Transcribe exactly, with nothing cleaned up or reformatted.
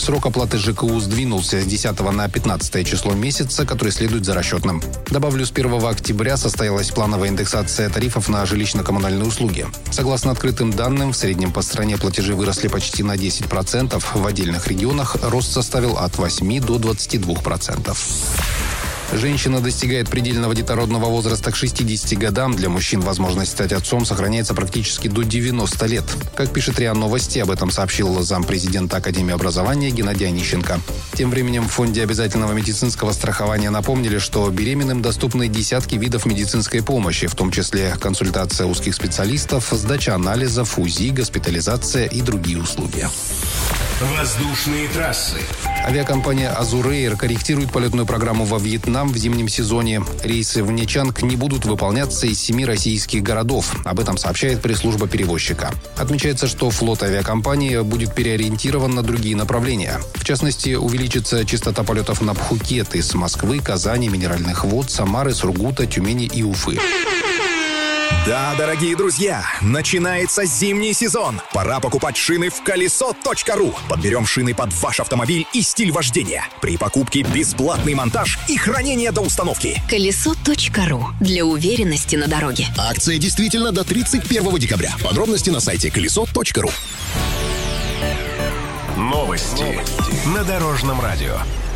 Срок оплаты ЖКУ сдвинулся с десятого на пятнадцатое число месяца, который следует за расчетным. Добавлю, с первого октября состоялась плановая индексация тарифов на жилищно-коммунальные услуги. Согласно открытым данным, в среднем по стране платежи выросли почти на десять процентов. В отдельных регионах рост составил от восьми до двадцати двух процентов. Женщина достигает предельного детородного возраста к шестидесяти годам. Для мужчин возможность стать отцом сохраняется практически до девяноста лет. Как пишет РИА Новости, об этом сообщил зампрезидента Академии образования Геннадий Онищенко. Тем временем в Фонде обязательного медицинского страхования напомнили, что беременным доступны десятки видов медицинской помощи, в том числе консультация узких специалистов, сдача анализов, УЗИ, госпитализация и другие услуги. Воздушные трассы. Авиакомпания «Азур-Эйр» корректирует полетную программу во Вьетнам в зимнем сезоне. Рейсы в Нячанг не будут выполняться из семи российских городов. Об этом сообщает пресс-служба перевозчика. Отмечается, что флот авиакомпании будет переориентирован на другие направления. В частности, увеличится частота полетов на Пхукет из Москвы, Казани, Минеральных вод, Самары, Сургута, Тюмени и Уфы. Да, дорогие друзья, начинается зимний сезон. Пора покупать шины в колесо точка ру. Подберем шины под ваш автомобиль и стиль вождения. При покупке бесплатный монтаж и хранение до установки. колесо точка ру. Для уверенности на дороге. Акция действительно до тридцать первого декабря. Подробности на сайте колесо точка ру. Новости на Дорожном радио.